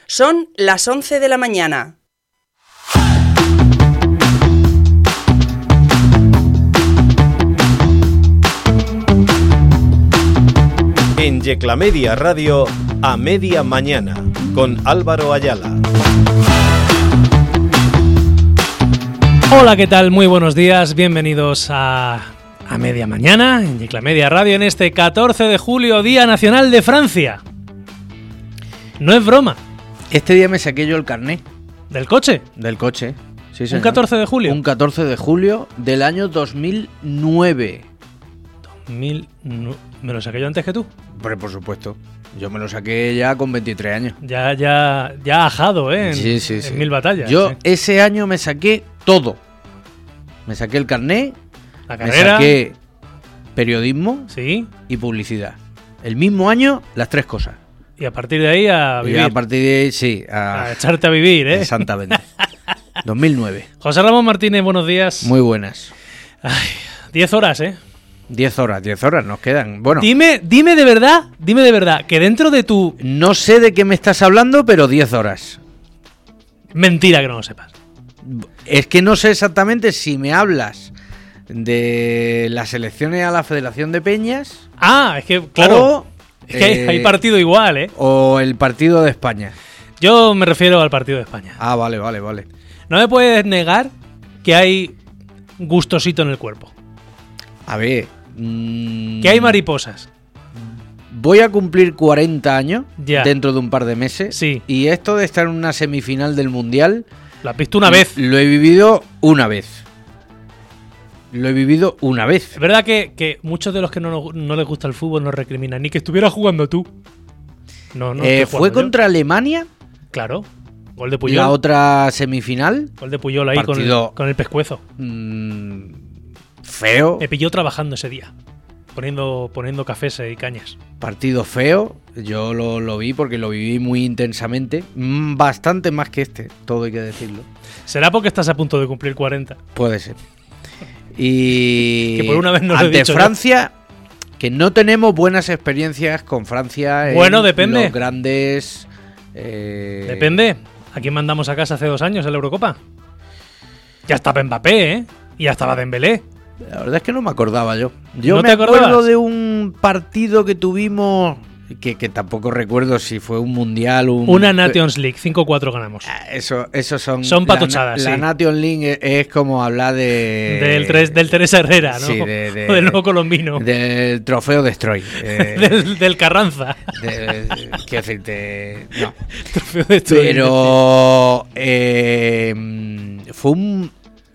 Son las 11 de la mañana. En Yeclamedia Radio, a media mañana, con Álvaro Ayala. Hola, ¿qué tal? Muy buenos días, bienvenidos a media mañana en Yeclamedia Radio en este 14 de julio, Día Nacional de Francia. No es broma. Este día me saqué yo el carné. ¿Del coche? Del coche, sí, señor. ¿Un 14 de julio? Un 14 de julio del año 2009. ¿Me lo saqué yo antes que tú? Por supuesto. Yo me lo saqué ya con 23 años. Ya ajado, ¿eh? Sí. En 1000 batallas. Yo ¿sí? ese año me saqué todo. Me saqué el carné, La me carrera. saqué periodismo Sí. y publicidad. El mismo año, las tres cosas. Y a partir de ahí a Y vivir. a partir de ahí, sí. A echarte a vivir, ¿eh? Exactamente. 2009. José Ramón Martínez, buenos días. Muy buenas. 10 horas, ¿eh? 10 horas nos quedan. Bueno, Dime de verdad, que dentro de tu... no sé de qué me estás hablando, pero 10 horas. Mentira que no lo sepas. Es que no sé exactamente si me hablas de las elecciones a la Federación de Peñas. Ah, es que, claro, o, es que hay partido igual, ¿eh? O el partido de España. Yo me refiero al partido de España. Ah, vale. No me puedes negar que hay gustosito en el cuerpo. A ver. Que hay mariposas. Voy a cumplir 40 años Ya. dentro de un par de meses. Sí. Y esto de estar en una semifinal del Mundial. La has visto una vez. Lo he vivido una vez. Es verdad que muchos de los que no les gusta el fútbol nos recriminan. Ni que estuviera jugando tú. No estoy Fue jugando yo. contra Alemania. Claro. Gol de Puyol. La otra semifinal. Gol de Puyol ahí Partido- con el pescuezo. Feo. Me pilló trabajando ese día. Poniendo cafés y cañas. Partido feo. Yo lo vi porque lo viví muy intensamente. Bastante más que este, todo hay que decirlo. ¿Será porque estás a punto de cumplir 40? Puede ser. Y Que por una vez no lo he ante dicho yo. Francia, que no tenemos buenas experiencias con Francia. Bueno, en depende. Los grandes. Depende. ¿A quién mandamos a casa hace 2 años en la Eurocopa? Ya estaba Mbappé, ¿eh? Y ya estaba Dembélé. La verdad es que no me acordaba yo. Yo ¿No me te acuerdo acordabas? de un partido que tuvimos. Que tampoco recuerdo si fue un mundial. Una Nations League, 5-4 ganamos. Eso Son patuchadas, La sí. Nations League es como hablar de. del Teresa Herrera, ¿no? Sí, O del nuevo colombino. Del trofeo Destroy. del Carranza. Quiero decirte. No. Trofeo de estudiantes. Pero. Fue un.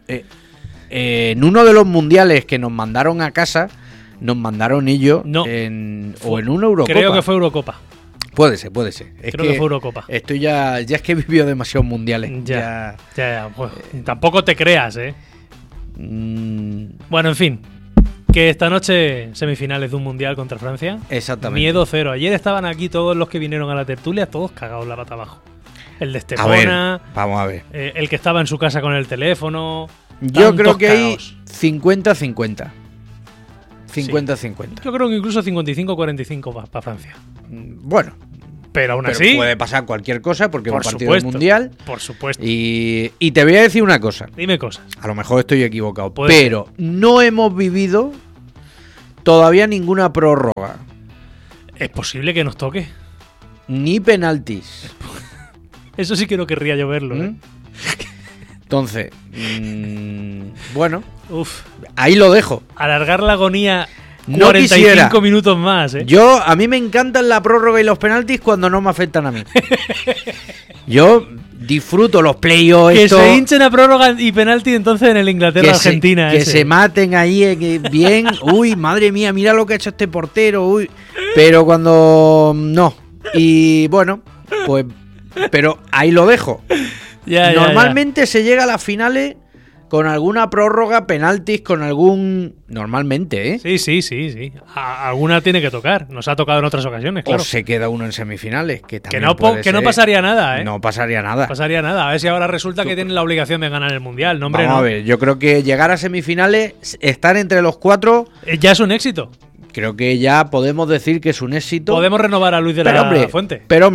En uno de los mundiales que nos mandaron a casa. Nos mandaron ellos No. o en una Eurocopa. Creo que fue Eurocopa. Puede ser. Creo que fue Eurocopa. Estoy ya es que he vivido demasiados mundiales. Ya. Pues, tampoco te creas, ¿eh? Bueno, en fin. Que esta noche semifinales de un mundial contra Francia. Exactamente. Miedo cero. Ayer estaban aquí todos los que vinieron a la tertulia, todos cagados la pata abajo. El de A ver, Estepona, vamos a ver. el que estaba en su casa con el teléfono. Yo Estaban creo todos que hay cagados. 50-50. 50-50. Yo creo que incluso 55-45 para Francia. Bueno, Pero aún pero así, puede pasar cualquier cosa porque es un por partido supuesto, mundial. por supuesto. Y te voy a decir una cosa. Dime cosas. A lo mejor estoy equivocado, Puede pero no hemos vivido todavía ninguna prórroga, Es posible que nos toque. ni penaltis. Eso sí que no querría yo verlo, ¿eh? Entonces, bueno, Uf. ahí lo dejo. Alargar la agonía No 45 quisiera. minutos más, ¿eh? A mí me encantan la prórroga y los penaltis cuando no me afectan a mí. Yo disfruto los playoffs. Que se hinchen a prórroga y penalti entonces en el Inglaterra-Argentina. que se maten ahí bien. Uy, madre mía, mira lo que ha hecho este portero. Uy. Pero cuando no. Y bueno, pues. Pero ahí lo dejo. Normalmente se llega a las finales con alguna prórroga, penaltis, con algún. Normalmente, ¿eh? Sí. Alguna tiene que tocar. Nos ha tocado en otras ocasiones, claro. O se queda uno en semifinales. Que también no puede ser. pasaría nada, ¿eh? No pasaría nada. No pasaría nada. A ver si ahora resulta que tienen la obligación de ganar el Mundial. No, hombre, Vamos no. a ver, yo creo que llegar a semifinales, estar entre los 4, Ya es un éxito. creo que ya podemos decir que es un éxito. Podemos renovar a Luis de pero la hombre, Fuente. Pero hombre,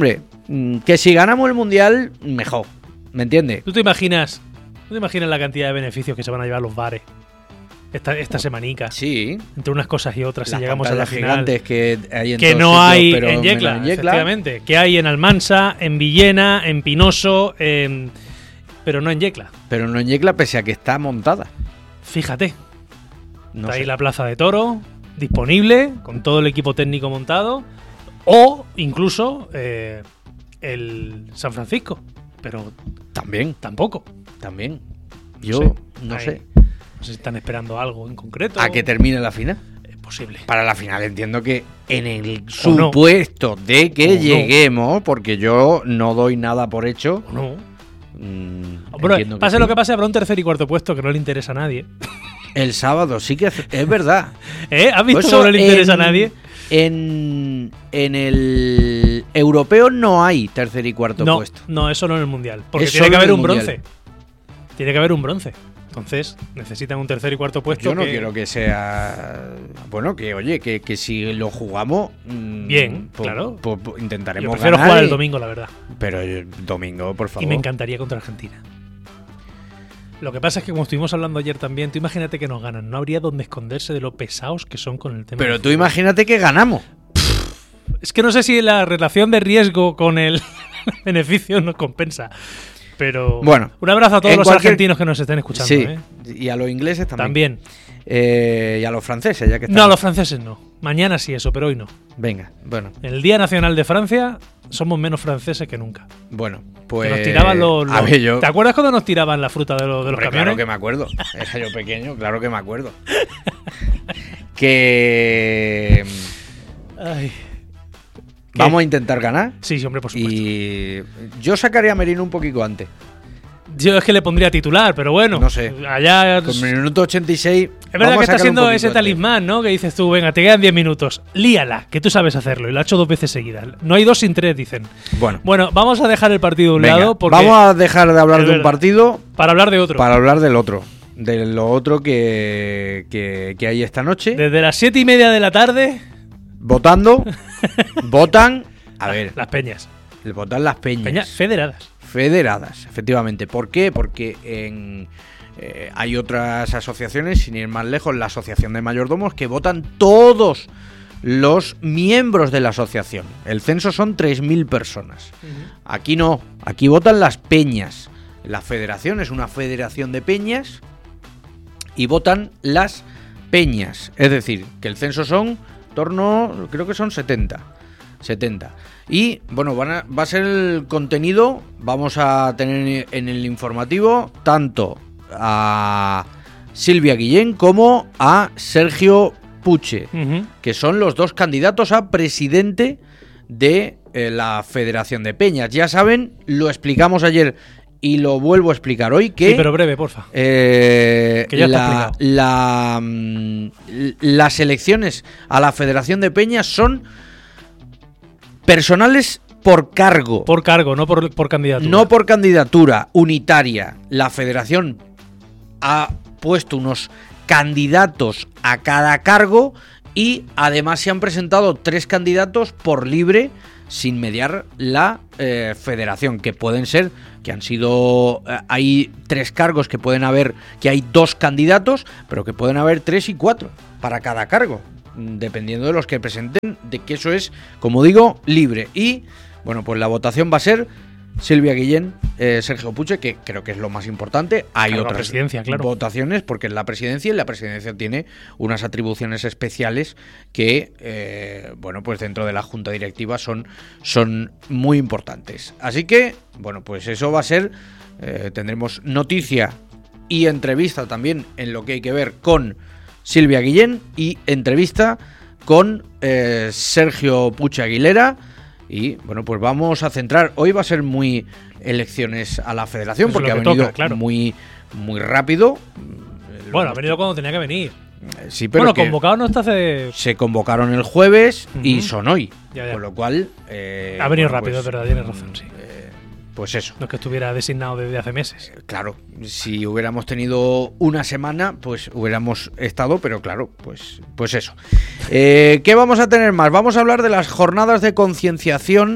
Que si ganamos el Mundial, mejor. ¿Me entiendes? ¿Tú te imaginas la cantidad de beneficios que se van a llevar los bares esta semanica? Sí. Entre unas cosas y otras, si Las llegamos a la pantallas final. gigantes que hay en Que todos no sitios, hay pero en Yecla, menos en Yecla. efectivamente. Que hay en Almansa, en Villena, en Pinoso, pero no en Yecla. Pero no en Yecla, pese a que está montada. Fíjate. No Está sé. ahí la Plaza de Toro, disponible, con todo el equipo técnico montado. O incluso el San Francisco. Pero También. tampoco. Yo no Ahí. sé. No sé si están esperando algo en concreto. A que termine la final. Es posible. Para la final entiendo que en el O no. supuesto de que O no. lleguemos, porque yo no doy nada por hecho. ¿O no? Entiendo Bueno, pase sí. lo que pase, habrá un tercer y cuarto puesto que no le interesa a nadie. El sábado sí que es verdad. ¿Has visto Pues cómo no le interesa a en- nadie? En el europeo no hay tercer y cuarto No, puesto. no, eso no en el Mundial. Porque Es tiene que solo en haber el un Mundial. bronce. Tiene que haber un bronce. Entonces, necesitan un tercer y cuarto puesto. Yo no quiero que sea. Bueno, que oye, que si lo jugamos. Bien, claro. Intentaremos Yo prefiero ganar. jugar el domingo, la verdad. Pero domingo, por favor. Y me encantaría contra Argentina. Lo que pasa es que, como estuvimos hablando ayer también, tú imagínate que nos ganan. No habría donde esconderse de lo pesados que son con el tema. Pero del tú fútbol. imagínate que ganamos. Es que no sé si la relación de riesgo con el beneficio nos compensa. Pero Bueno, un abrazo a todos en los cualquier- argentinos que nos estén escuchando. Sí. ¿eh? Y a los ingleses también. También. Y a los franceses, ya que No, estamos. a los franceses no. Mañana sí eso, pero hoy no. Venga, bueno. En el Día Nacional de Francia somos menos franceses que nunca. Bueno, Que pues. nos tiraban los... A ver, yo. ¿Te acuerdas cuando nos tiraban la fruta de los Hombre, camiones? claro que me acuerdo. Era yo pequeño, claro que me acuerdo. Que. Ay. ¿Qué? Vamos a intentar ganar. Sí, sí, hombre, por supuesto. Y yo sacaría a Merino un poquito antes. Yo es que le pondría titular, pero bueno. No sé. Allá... Con el minuto 86. Es verdad vamos que a está sacarlo un siendo poquito ese antes. talismán, ¿no? Que dices tú, venga, te quedan 10 minutos. Líala, que tú sabes hacerlo. Y lo ha hecho 2 veces seguidas. No hay 2 sin 3, dicen. Bueno, Bueno, vamos a dejar el partido de un venga, lado porque vamos a dejar de hablar es de un verdad. partido para hablar de otro. para hablar del otro. De lo otro que hay esta noche. Desde las 7:30 de la tarde, Votando. Votan. A ver, las peñas. votan las peñas. Peñas federadas. Federadas, efectivamente. ¿Por qué? Porque hay otras asociaciones, sin ir más lejos, la Asociación de Mayordomos, que votan todos los miembros de la asociación. El censo son 3.000 personas. Aquí no, aquí votan las peñas. La federación es una federación de peñas y votan las peñas. Es decir, que el censo son en torno, creo que son 70. Y bueno, va a ser el contenido. Vamos a tener en el informativo tanto a Silvia Guillén como a Sergio Puche, Ujú. que son los 2 candidatos a presidente de la Federación de Peñas. Ya saben, lo explicamos ayer y lo vuelvo a explicar hoy, que Sí, pero breve, porfa. que ya está las elecciones a la Federación de Peñas son personales por cargo, Por cargo, no por candidatura. no por candidatura unitaria. La Federación ha puesto unos candidatos a cada cargo y además se han presentado 3 candidatos por libre, sin mediar la Federación, que pueden ser, que han sido, hay 3 cargos que pueden haber, que hay 2 candidatos, pero que pueden haber 3 y 4 para cada cargo, dependiendo de los que presenten, de que eso es, como digo, libre. Y bueno, pues la votación va a ser Silvia Guillén, Sergio Puche, que creo que es lo más importante. Hay Claro, la otras presidencia, claro. votaciones porque es la presidencia y la presidencia tiene unas atribuciones especiales que, bueno, pues dentro de la junta directiva son muy importantes. Así que, bueno, pues eso va a ser, tendremos noticia y entrevista también en lo que hay que ver con Silvia Guillén y entrevista con Sergio Puche Aguilera. Y bueno, pues vamos a centrar. Hoy va a ser muy elecciones a la Federación, Eso es porque ha lo que venido toca, claro. muy rápido. Bueno, ha venido cuando tenía que venir. Sí, pero Bueno, que convocado no está hace... se convocaron el jueves y Ujú. son hoy. Ya. Con lo cual. Ha venido bueno, rápido, pues, es verdad, tienes razón, sí. Pues eso. No es que estuviera designado desde hace meses. Claro, si hubiéramos tenido una semana, pues hubiéramos estado, pero claro, pues eso. ¿Qué vamos a tener más? Vamos a hablar de las jornadas de concienciación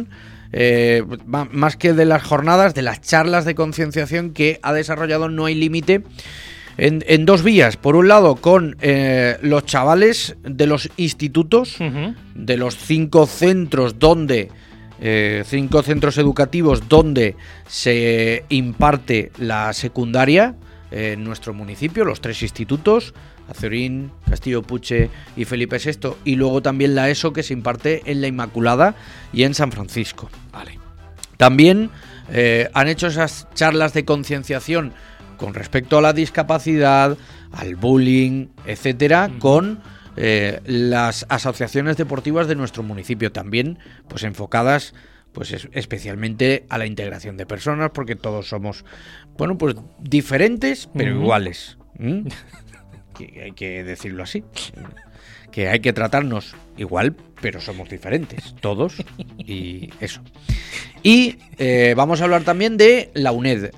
más que de las jornadas, de las charlas de concienciación que ha desarrollado No Hay Límite en dos vías. Por un lado, con los chavales de los institutos, de los 5 centros donde 5 centros educativos donde se imparte la secundaria en nuestro municipio, los 3 institutos, Azorín, Castillo Puche y Felipe VI, y luego también la ESO que se imparte en la Inmaculada y en San Francisco. Vale. También han hecho esas charlas de concienciación con respecto a la discapacidad, al bullying, etcétera, con las asociaciones deportivas de nuestro municipio, también pues enfocadas pues especialmente a la integración de personas, porque todos somos, bueno, pues diferentes pero iguales. Que hay que decirlo así, que hay que tratarnos igual pero somos diferentes todos, y eso. Y vamos a hablar también de la UNED.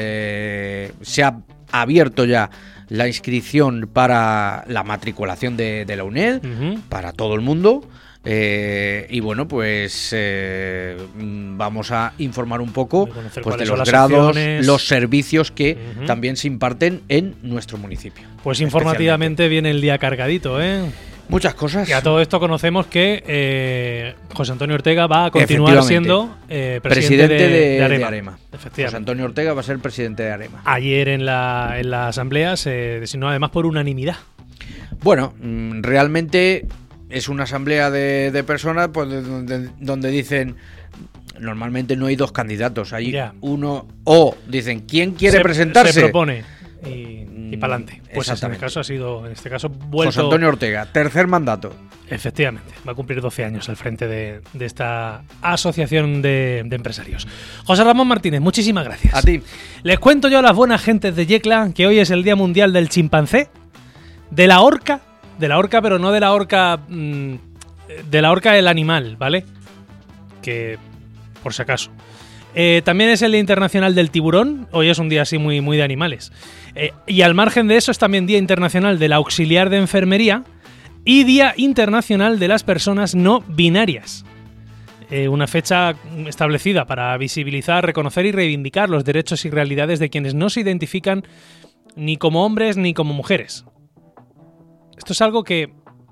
Se ha abierto ya la inscripción para la matriculación de la UNED, para todo el mundo. Y bueno, pues vamos a informar un poco pues, de los grados, los servicios que también se imparten en nuestro municipio. Pues informativamente viene el día cargadito, ¿eh? Muchas cosas. Y a todo esto conocemos que José Antonio Ortega va a continuar siendo presidente de Arema. Efectivamente. José Antonio Ortega va a ser presidente de Arema. Ayer en la asamblea se designó además por unanimidad. Bueno, realmente es una asamblea de personas pues, donde dicen, normalmente no hay 2 candidatos, hay uno, o dicen, ¿quién quiere presentarse? Se propone y para adelante. Pues en este caso vuelto José Antonio Ortega, 3er mandato. Efectivamente, va a cumplir 12 años al frente de esta asociación de empresarios. José Ramón Martínez, muchísimas gracias. A ti. Les cuento yo a las buenas gentes de Yecla que hoy es el Día Mundial del Chimpancé, de la orca, pero no de la orca, de la orca el animal, ¿vale? Que, por si acaso. También es el Día Internacional del Tiburón, hoy es un día así muy, muy de animales. Y al margen de eso es también Día Internacional del Auxiliar de Enfermería y Día Internacional de las Personas No Binarias. Una fecha establecida para visibilizar, reconocer y reivindicar los derechos y realidades de quienes no se identifican ni como hombres ni como mujeres. Esto es algo que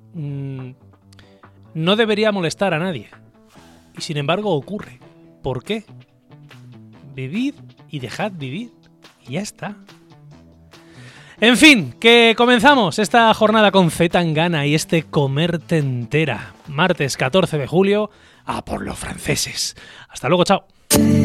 no debería molestar a nadie. Y sin embargo ocurre. ¿Por qué? Vivid y dejad vivir. Y ya está. En fin, que comenzamos esta jornada con Z Tangana y este Comerte Entera. Martes 14 de julio, a por los franceses. Hasta luego, chao.